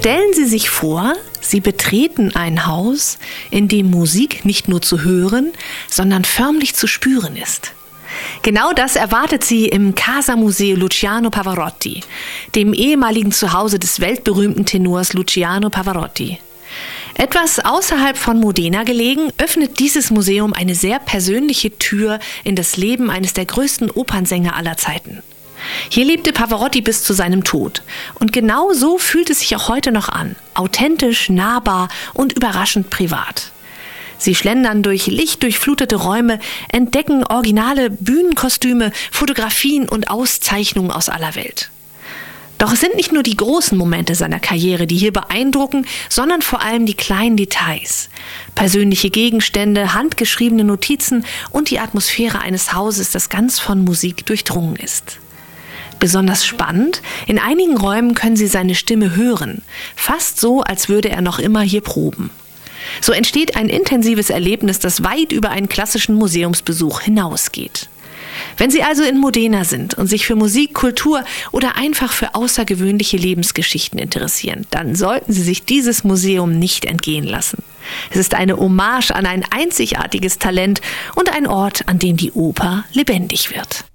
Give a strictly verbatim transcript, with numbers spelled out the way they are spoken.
Stellen Sie sich vor, Sie betreten ein Haus, in dem Musik nicht nur zu hören, sondern förmlich zu spüren ist. Genau das erwartet Sie im Casa Museo Luciano Pavarotti, dem ehemaligen Zuhause des weltberühmten Tenors Luciano Pavarotti. Etwas außerhalb von Modena gelegen, öffnet dieses Museum eine sehr persönliche Tür in das Leben eines der größten Opernsänger aller Zeiten. Hier lebte Pavarotti bis zu seinem Tod. Und genau so fühlt es sich auch heute noch an. Authentisch, nahbar und überraschend privat. Sie schlendern durch lichtdurchflutete Räume, entdecken originale Bühnenkostüme, Fotografien und Auszeichnungen aus aller Welt. Doch es sind nicht nur die großen Momente seiner Karriere, die hier beeindrucken, sondern vor allem die kleinen Details. Persönliche Gegenstände, handgeschriebene Notizen und die Atmosphäre eines Hauses, das ganz von Musik durchdrungen ist. Besonders spannend, in einigen Räumen können Sie seine Stimme hören, fast so, als würde er noch immer hier proben. So entsteht ein intensives Erlebnis, das weit über einen klassischen Museumsbesuch hinausgeht. Wenn Sie also in Modena sind und sich für Musik, Kultur oder einfach für außergewöhnliche Lebensgeschichten interessieren, dann sollten Sie sich dieses Museum nicht entgehen lassen. Es ist eine Hommage an ein einzigartiges Talent und ein Ort, an dem die Oper lebendig wird.